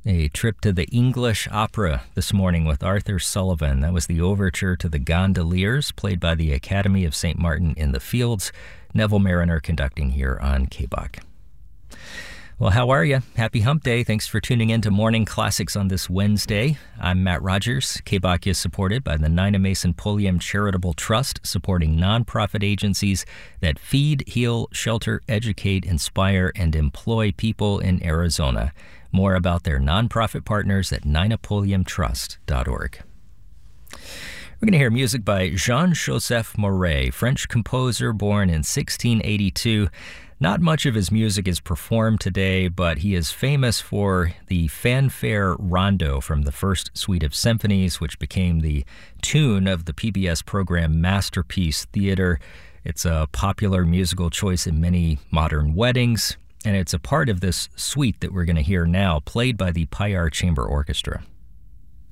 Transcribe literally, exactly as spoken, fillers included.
A trip to the English Opera this morning with Arthur Sullivan. That was the overture to the Gondoliers, played by the Academy of Saint Martin in the Fields. Neville Mariner conducting here on K B O C. Well, how are you? Happy Hump Day. Thanks for tuning in to Morning Classics on this Wednesday. I'm Matt Rogers. K B O C is supported by the Nina Mason Pulliam Charitable Trust, supporting nonprofit agencies that feed, heal, shelter, educate, inspire, and employ people in Arizona. More about their nonprofit partners at nina pulliam trust dot org. We're going to hear music by Jean-Joseph Moret, French composer born in sixteen eighty-two. Not much of his music is performed today, but he is famous for the fanfare rondo from the first suite of symphonies, which became the tune of the P B S program Masterpiece Theater. It's a popular musical choice in many modern weddings, and it's a part of this suite that we're going to hear now, played by the Payar Chamber Orchestra.